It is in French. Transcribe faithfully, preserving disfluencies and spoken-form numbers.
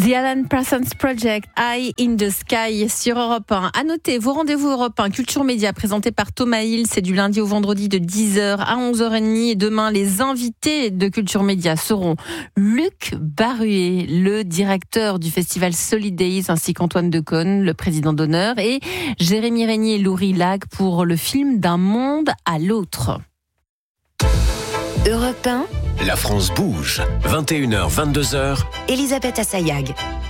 The Alan Parsons Project, Eye in the Sky sur Europe un. À noter, vos rendez-vous Europe un, Culture Média, présenté par Thomas Hill, c'est du lundi au vendredi de dix heures à onze heures trente. Et demain, les invités de Culture Média seront Luc Baruet, le directeur du festival Solid Days, ainsi qu'Antoine Decaune, le président d'honneur, et Jérémy Régnier et Laurie Lag pour le film D'un monde à l'autre. Europe un. La France bouge. vingt et une heures, vingt-deux heures. Elisabeth Assayag.